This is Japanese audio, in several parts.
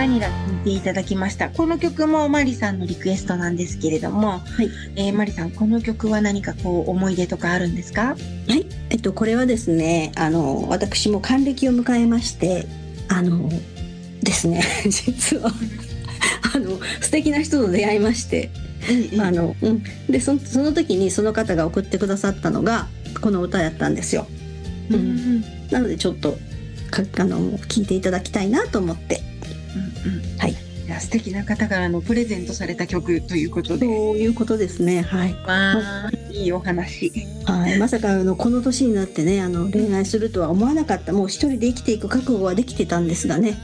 バニラ聴いていただきました。この曲もマリさんのリクエストなんですけれども、 はい、 マリさん、この曲は何かこう思い出とかあるんですか？ はい、これはですね、私も還暦を迎えまして、ですね、実は素敵な人と出会いまして、でその時にその方が送ってくださったのがこの歌やったんですよ。なのでちょっと聴いていただきたいなと思って、はい、 いや素敵な方からのプレゼントされた曲ということで。 そういうことですね。はい。 わー、いいお話。 はい、まさかこの年になってね恋愛するとは思わなかった。もう一人で生きていく覚悟はできてたんですがね、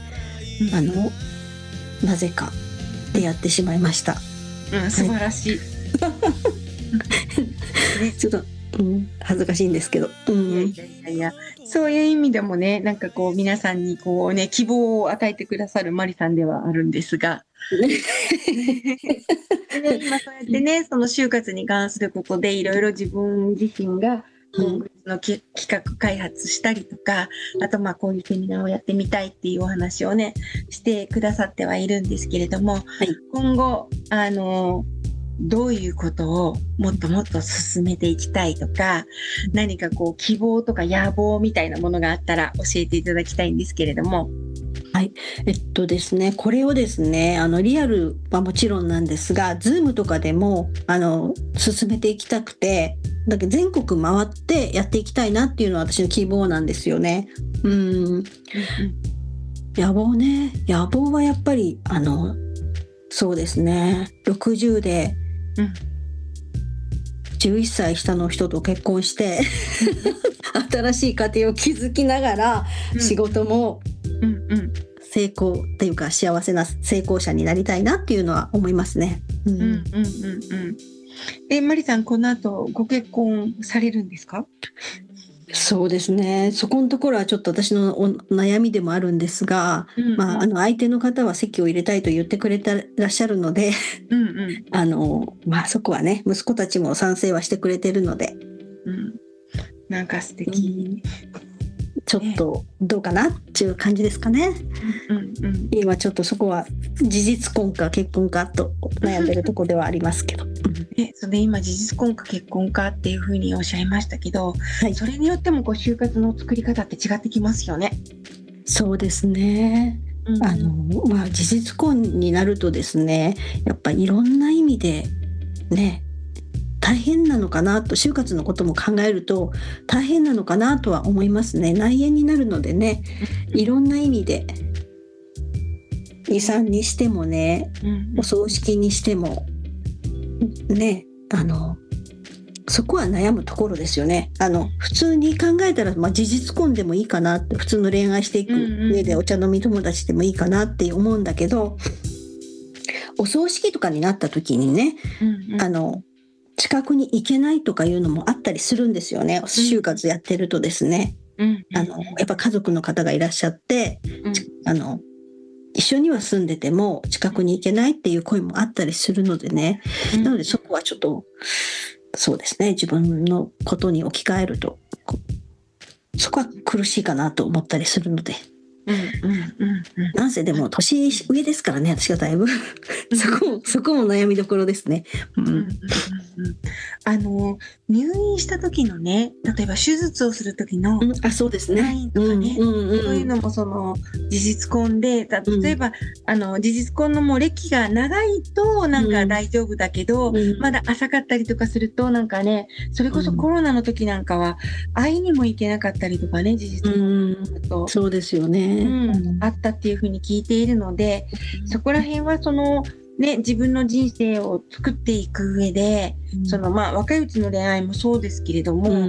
なぜか出会ってしまいました。 素晴らしい。 ちょっと、恥ずかしいんですけど、 いやそういう意味でもね、なんかこう皆さんにこうね希望を与えてくださるマリさんではあるんですが、今そうやってね、その就活に関することでいろいろ自分自身が今後の企画開発したりとか、あとこういうセミナーをやってみたいっていうお話をねしてくださってはいるんですけれども、今後どういうことをもっともっと進めていきたいとか、何かこう希望とか野望みたいなものがあったら教えていただきたいんですけれども。 はい、ですね、これをですね、リアルはもちろんなんですが、Zoom とかでも進めていきたくて、だけど全国回ってやっていきたいなっていうのは私の希望なんですよね。野望ね、野望はやっぱりそうですね、60で、11歳下の人と結婚して新しい家庭を築きながら、仕事も成功っていうか幸せな成功者になりたいなっていうのは思いますね。 マリさん、この後ご結婚されるんですか？ そうですね、そこのところはちょっと私の悩みでもあるんですが、相手の方は籍を入れたいと言ってくれてらっしゃるのでそこはね、息子たちも賛成はしてくれてるので、 なんか素敵、 ちょっとどうかなっていう感じですかね。今ちょっとそこは事実婚か結婚かと悩んでるところではありますけどそれで今事実婚か結婚かっていうふうにおっしゃいましたけど、それによってもこう就活の作り方って違ってきますよね。 そうですね、事実婚になるとですね、やっぱりいろんな意味でね大変なのかなと、就活のことも考えると大変なのかなとは思いますね。内縁になるのでね、いろんな意味で遺産にしてもね、お葬式にしてもね、そこは悩むところですよね。普通に考えたら、事実婚でもいいかなって、普通の恋愛していく上でお茶飲み友達でもいいかなって思うんだけど、お葬式とかになった時にね、近くに行けないとかいうのもあったりするんですよね。就活やってるとですね、やっぱ家族の方がいらっしゃって、一緒には住んでても近くに行けないっていう声もあったりするのでね、なのでそこはちょっとそうですね、自分のことに置き換えるとそこは苦しいかなと思ったりするので、なんせでも年上ですからね、私がだいぶそこも悩みどころですね。 入院した時のね、例えば手術をする時のそうですね、 ラインとかね、そういうのもその事実婚で、例えば事実婚のもう歴が長いとなんか大丈夫だけど、まだ浅かったりとかするとなんかね、それこそコロナの時なんかは会いにも行けなかったりとかね、事実婚と、 そうですよね、 あったっていうふうに聞いているので、そこら辺はそのね、自分の人生を作っていく上で、その若いうちの恋愛もそうですけれども、